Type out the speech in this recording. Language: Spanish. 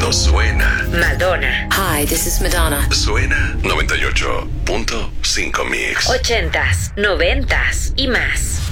mundo suena. Madonna. Hi, this is Madonna. Suena 98.5 Mix. 80s, 90s y más.